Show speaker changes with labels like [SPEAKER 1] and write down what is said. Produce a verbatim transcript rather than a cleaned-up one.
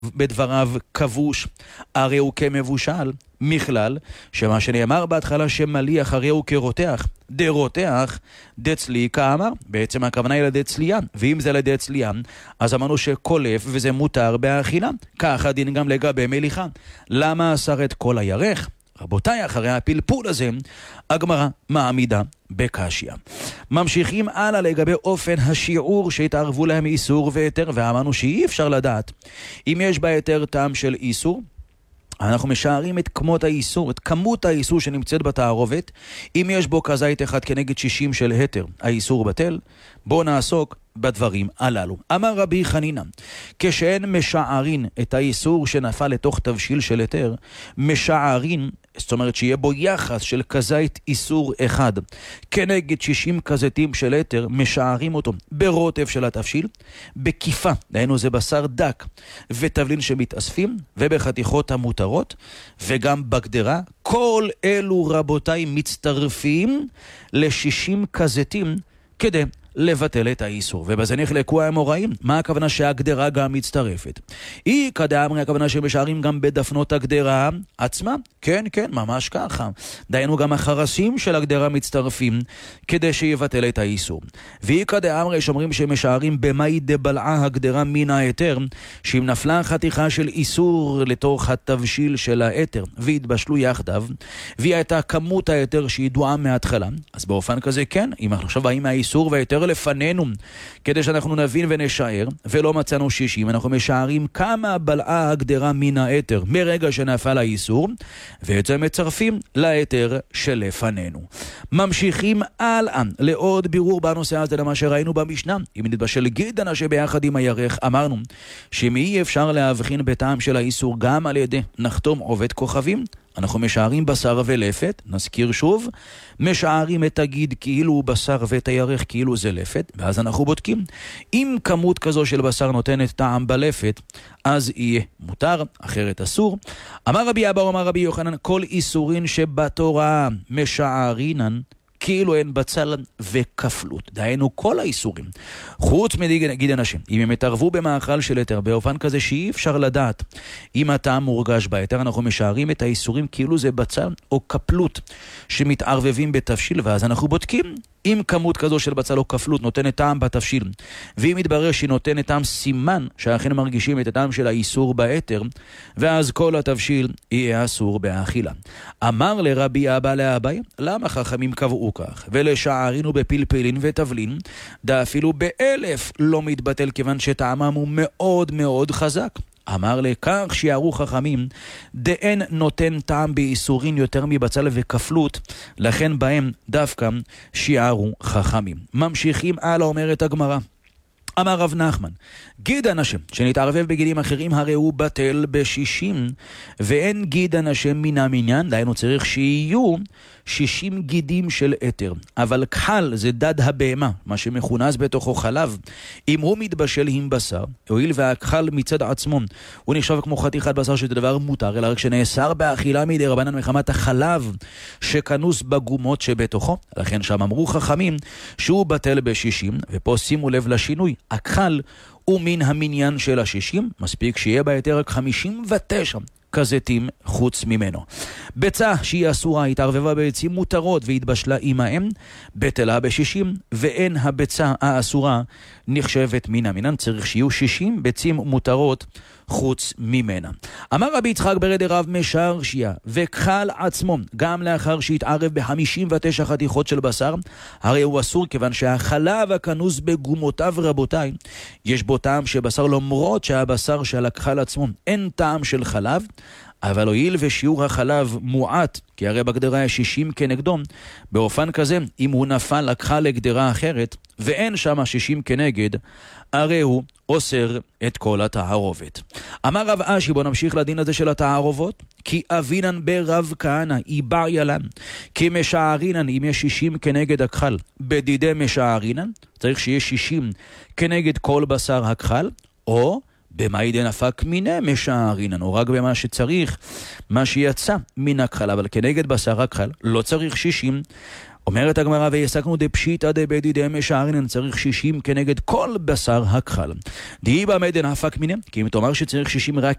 [SPEAKER 1] בדבריו כבוש, הרי הוא כמבושל, מכלל, שמה שנאמר בהתחלה שמליח הרי הוא כרותח, דרותח, דצלי כאמר, בעצם הכוונה היא לדצליין, ואם זה לדצליין, אז אמרנו שקולף וזה מותר באכילה, כך הדין גם לגבי מליחה. למה אסר את כל הירך? רבותיי, אחרי הפלפול הזה, הגמרא מעמידה בקשיא. ממשיכים הלאה לגבי אופן השיעור שהתערבו להם איסור והיתר, ואמרנו שאי אפשר לדעת אם יש בהיתר טעם של איסור. אנחנו משערים את כמות האיסור, את כמות האיסור שנמצאת בתערובת. אם יש בו כזית אחד כנגד שישים של היתר, האיסור בטל. בואו נעסוק בדברים הללו. אמר רבי חנינא, כשאין משערין את האיסור שנפל לתוך תבשיל של היתר, משערין, זאת אומרת שיהיה בו יחס של כזית איסור אחד כנגד שישים כזיתים של היתר, משערים אותו ברוטב של התבשיל, בכיפה, דהיינו זה בשר דק ותבלין שמתאספים, ובחתיכות המותרות, וגם בגדרה. כל אלו רבותיי מצטרפים ל-שישים כזיתים כדי לבטל את האיסור. ובזה נחלקו האמוראים. מה הכוונה שהגדרה גם מצטרפת? היא כדאמרי הכוונה שמשערים גם בדפנות הגדרה עצמה? כן, כן, ממש ככה. דיינו גם החרסים של הגדרה מצטרפים כדי שיבטל את האיסור. והיא כדאמרי שאומרים שמשערים במאי דבלעה הגדרה מן היתר, שאם נפלה חתיכה של איסור לתוך התבשיל של היתר והתבשלו יחדיו, והיא הייתה כמות היתר שידועה מההתחלה, אז באופן כזה כן, אם אנחנו עכשיו באים מהאיסור והיתר לפנינו, כדי שאנחנו נבין ונשאר, ולא מצאנו שישים, אנחנו משערים כמה בלעה הגדרה מן היתר מרגע שנפל האיסור, ואת זה מצרפים ליתר שלפנינו. ממשיכים הלאה לעוד בירור בנושא הזה למה שראינו במשנה. אם נתבשל גידנה שביחד עם הירך, אמרנו שמאי אפשר להבחין בטעם של האיסור גם על ידי נחתום עובד כוכבים. אנחנו משערים בשר ולפת, נזכיר שוב, משערים את הגיד כאילו בשר ואת הירך כאילו זה לפת, ואז אנחנו בודקים. אם כמות כזו של בשר נותנת טעם בלפת, אז יהיה מותר, אחרת אסור. אמר רבי אבא, אמר רבי יוחנן, כל איסורין שבתורה משערינן, כאילו אין בצל וכפלות. דהיינו כל האיסורים, חוץ מגיד אנשים, אם הם התערבו במאכל של היתר, באופן כזה שאי אפשר לדעת אם הטעם מורגש ביתר, אנחנו משערים את האיסורים כאילו זה בצל או כפלות שמתערבבים בתבשיל, ואז אנחנו בודקים אם כמות כזו של בצל או כפלות נותנת טעם בתבשיל, ואם יתברר שהיא נותנת טעם סימן שאכן מרגישים את הטעם של האיסור ביתר, ואז כל התבשיל יהיה אסור באכילה. אמר לרבי אבא לאביי, למה חכמים קבעו כך? ולשערינו בפלפלין ותבלין, דה אפילו באלף לא מתבטל, כיוון שטעמם הוא מאוד מאוד חזק. אמר לכך שיערו חכמים, דאין נותן טעם באיסורין יותר מבצל וכפלות, לכן בהם דווקא שיערו חכמים. ממשיכים הלאה, אומרת הגמרא. אמר רב נחמן, גיד אנשים שנתערבב בגידים אחרים הרי הוא בטל בשישים, ואין גיד אנשים מן המניין, דהיינו צריך שיהיו שישים גידים של יתר, אבל כחל זה דד הבהמה, מה שמכונס בתוכו חלב, אם הוא מתבשל עם בשר, הואיל והכחל מצד עצמו הוא נחשב כמו חתיכת בשר שזה דבר מותר, אלא רק שנאסר באכילה מדי רבנן מחמת החלב שכנוס בגומות שבתוכו, לכן שם אמרו חכמים שהוא בטל בשישים. ופה שימו לב לשינוי, הכחל הוא מן המניין של השישים, מספיק שיהיה ביתר רק חמישים ותשע כזיתים חוץ ממנו. ביצה שהיא אסורה התערבבה בעצים מותרות והתבשלה עמהם, בטלה בשישים, ואין הביצה האסורה נחשבת מן המינן, צריך שיהיו שישים ביצים מותרות חוץ ממנה. אמר רבי יצחק ברד רב משרשיה, וכחל עצמו גם לאחר שהתערב ב-חמישים ותשע חתיכות של בשר, הרי הוא אסור, כיוון שהחלב הכנוס בגומותיו רבותיי, יש בו טעם שבשר, למרות שהבשר של הכחל עצמו אין טעם של חלב, אבל הואיל ושיעור החלב מועט, כי הרי בגדרה יש שישים כנגדו, באופן כזה, אם הוא נפל לקחה לגדרה אחרת, ואין שם שישים כנגד, הרי הוא אוסר את כל התערובת. אמר רב אשי, בוא נמשיך לדין הזה של התערובות, כי אבינן ברב כהנא, איבר ילן, כי משערינן, אם יש שישים כנגד הכחל, בדידי משערינן, צריך שיהיה שישים כנגד כל בשר הכחל, או במאי דנפק מיני משערינן, או רק במה שצריך, מה שיצא מן הכחל, אבל כנגד בשר הכחל לא צריך שישים, אומרת הגמרא, ויסקנו דפשיטא דבדי דמשערינן, צריך שישים כנגד כל בשר הכחל. דהי במדן הפק מיניה, כי אם תאמר שצריך שישים רק